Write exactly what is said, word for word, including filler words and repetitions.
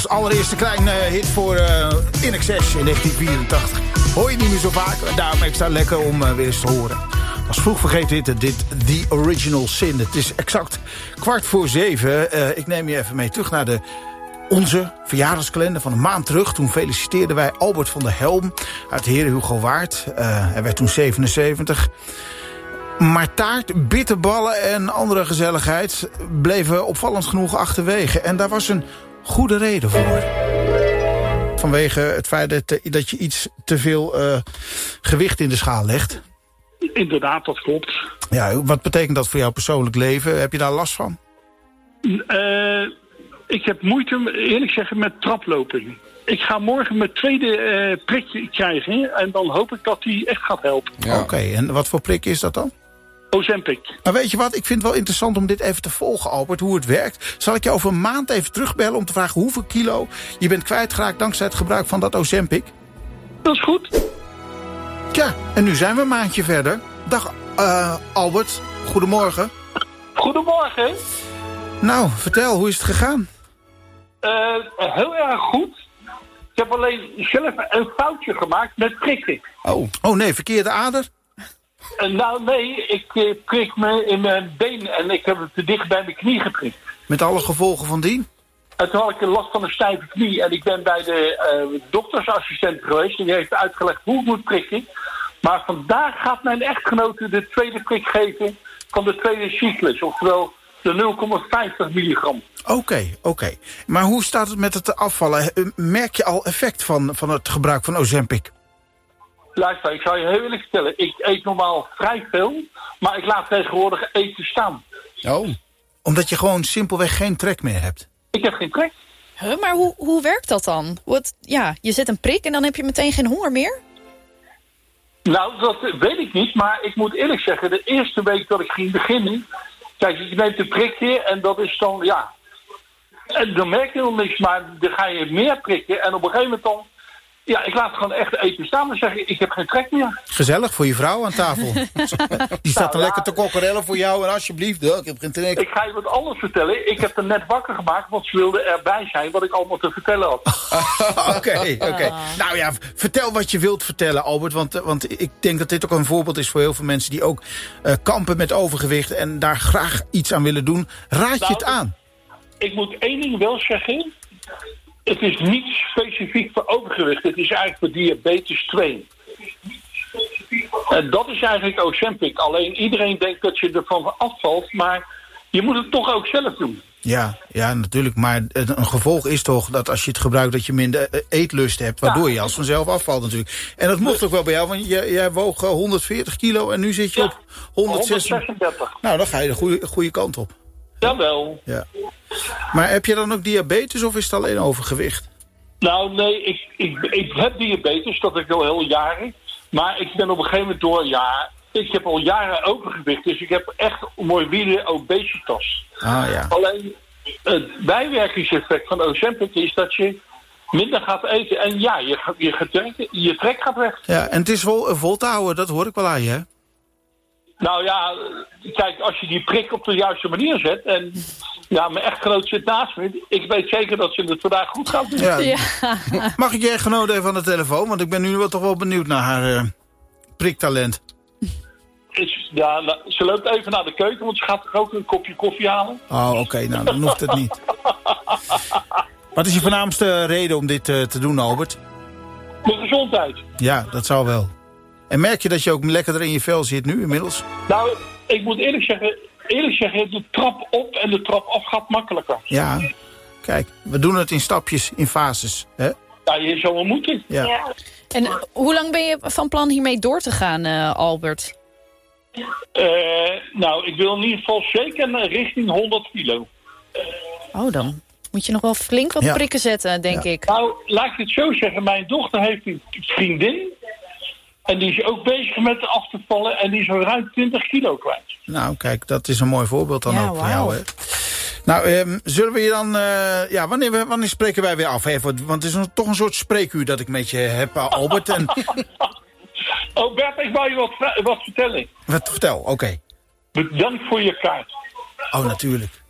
Als allereerste kleine hit voor uh, In Excess in negentien vierentachtig. Hoor je niet meer zo vaak, daarom extra lekker om uh, weer eens te horen. Als vroeg vergeten hitte, dit The Original Sin. Het is exact kwart voor zeven. Uh, ik neem je even mee terug naar de onze verjaardagskalender van een maand terug. Toen feliciteerden wij Albert van der Helm uit Heren Hugo Waard. Uh, hij werd toen zevenenzeventig. Maar taart, bitterballen en andere gezelligheid bleven opvallend genoeg achterwege. En daar was een goede reden voor. Vanwege het feit dat, dat je iets te veel uh, gewicht in de schaal legt. Inderdaad, dat klopt. Ja, wat betekent dat voor jouw persoonlijk leven? Heb je daar last van? Uh, ik heb moeite, eerlijk zeggen, met traplopen. Ik ga morgen mijn tweede uh, prikje krijgen. En dan hoop ik dat die echt gaat helpen. Ja. Oké, okay, en wat voor prik is dat dan? Ozempic. Maar weet je wat, ik vind het wel interessant om dit even te volgen, Albert, hoe het werkt. Zal ik je over een maand even terugbellen om te vragen hoeveel kilo je bent kwijtgeraakt dankzij het gebruik van dat Ozempic? Dat is goed. Tja, en nu zijn we een maandje verder. Dag uh, Albert, goedemorgen. Goedemorgen. Nou, vertel, hoe is het gegaan? Uh, heel erg goed. Ik heb alleen zelf een foutje gemaakt met prikken. Oh, oh nee, verkeerde ader? Uh, nou nee, ik uh, prik me in mijn been en ik heb het te dicht bij mijn knie geprikt. Met alle gevolgen van dien? En toen had ik last van een stijve knie en ik ben bij de uh, doktersassistent geweest en die heeft uitgelegd hoe ik moet prikken. Maar vandaag gaat mijn echtgenote de tweede prik geven van de tweede cyclus, oftewel de nul komma vijftig milligram. Oké, okay, oké. Okay. Maar hoe staat het met het afvallen? Merk je al effect van, van het gebruik van Ozempic? Luister, ik zal je heel eerlijk vertellen. Ik eet normaal vrij veel, maar ik laat tegenwoordig eten staan. Oh, omdat je gewoon simpelweg geen trek meer hebt? Ik heb geen trek. Huh, maar hoe, hoe werkt dat dan? Wat, ja, je zet een prik en dan heb je meteen geen honger meer? Nou, dat weet ik niet, maar ik moet eerlijk zeggen, de eerste week dat ik ging beginnen, kijk, je neemt een prikje en dat is dan, ja, en dan merk je nog niks, maar dan ga je meer prikken en op een gegeven moment dan, ja, ik laat gewoon echt eten staan en zeg ik heb geen trek meer. Gezellig voor je vrouw aan tafel. Die staat nou, er ja, lekker te kokkerellen voor jou en alsjeblieft, ik heb geen trek. Ik ga je wat anders vertellen. Ik heb er net wakker gemaakt, want ze wilden erbij zijn wat ik allemaal te vertellen had. Oké, oké. Okay, okay. Nou ja, vertel wat je wilt vertellen, Albert, want, want ik denk dat dit ook een voorbeeld is voor heel veel mensen die ook uh, kampen met overgewicht en daar graag iets aan willen doen. Raad nou, je het aan? Ik, ik moet één ding wel zeggen. Het is niet specifiek voor overgewicht. Het is eigenlijk voor diabetes twee. En dat is eigenlijk Ozempic. Alleen iedereen denkt dat je ervan afvalt, maar je moet het toch ook zelf doen. Ja, ja, natuurlijk. Maar een gevolg is toch dat als je het gebruikt dat je minder eetlust hebt, waardoor ja. je als vanzelf afvalt natuurlijk. En dat mocht ook wel bij jou, want jij, jij woog honderdveertig kilo en nu zit je ja, op honderdzesendertig. Nou, dan ga je de goede, goede kant op. Jawel. Ja. Maar heb je dan ook diabetes of is het alleen overgewicht? Nou, nee, ik, ik, ik heb diabetes, dat heb ik al heel jaren. Maar ik ben op een gegeven moment door, ja, ik heb al jaren overgewicht. Dus ik heb echt morbide obesitas. Ah, ja. Alleen het bijwerkingseffect van Ozempic is dat je minder gaat eten. En ja, je, je, getrek, je trek gaat weg. Ja, en het is vol, vol te houden, dat hoor ik wel aan je, hè? Nou ja, kijk, als je die prik op de juiste manier zet en ja, mijn echtgenoot zit naast me, ik weet zeker dat ze het vandaag goed gaat doen. Ja. Ja. Mag ik je echtgenoot even aan de telefoon, want ik ben nu wel toch wel benieuwd naar haar uh, priktalent. Is, ja, ze loopt even naar de keuken, want ze gaat toch ook een kopje koffie halen. Oh, oké, okay, nou dan hoeft het niet. Wat is je voornaamste reden om dit uh, te doen, Albert? De gezondheid. Ja, dat zou wel. En merk je dat je ook lekkerder in je vel zit nu inmiddels? Nou, ik moet eerlijk zeggen, eerlijk zeggen, de trap op en de trap af gaat makkelijker. Ja, kijk, we doen het in stapjes, in fases. Hè? Ja, je zou wel moeten. Ja. Ja. En uh, hoe lang ben je van plan hiermee door te gaan, uh, Albert? Uh, nou, ik wil in ieder geval zeker richting honderd kilo. Oh, dan moet je nog wel flink wat ja. prikken zetten, denk ja. ik. Nou, laat ik het zo zeggen. Mijn dochter heeft een vriendin. En die is ook bezig met af te vallen. En die is al ruim twintig kilo kwijt. Nou, kijk, dat is een mooi voorbeeld dan ja, ook wow. voor jou, hè? Nou, um, zullen we je dan... Uh, ja, wanneer, wanneer spreken wij weer af? Even, want het is een, toch een soort spreekuur dat ik met je heb, Albert. En... oh, Bert, ik wou je wat, wat vertellen. Wat vertel, oké. Okay. Bedankt voor je kaart. Oh, natuurlijk.